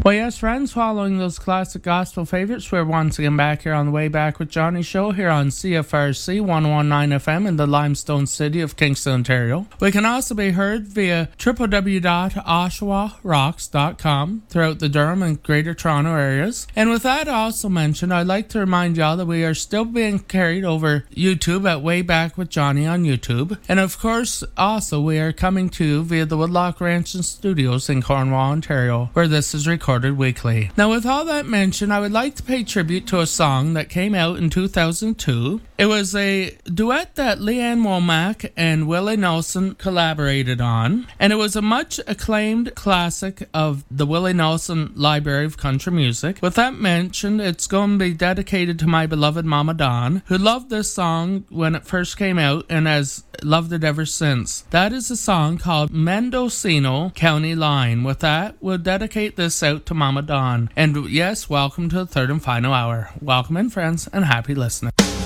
Well, yes, friends, following those classic gospel favorites, we're once again back here on the Way Back with Johnny show here on CFRC 119 FM in the limestone city of Kingston, Ontario. We can also be heard via www.oshawarocks.com throughout the Durham and Greater Toronto areas. And with that also mentioned, I'd like to remind y'all that we are still being carried over YouTube at Way Back with Johnny on YouTube. And of course, also we are coming to you via the Woodlock Ranch and Studios in Cornwall, Ontario, where this is recorded weekly. Now, with all that mentioned, I would like to pay tribute to a song that came out in 2002. It was a duet that Leanne Womack and Willie Nelson collaborated on, and it was a much acclaimed classic of the Willie Nelson Library of Country Music. With that mentioned, it's going to be dedicated to my beloved Mama Dawn, who loved this song when it first came out and has loved it ever since. That is a song called Mendocino County Line. With that, we'll dedicate this out to Mama Dawn. And yes, welcome to the third and final hour. Welcome in, friends, and happy listening.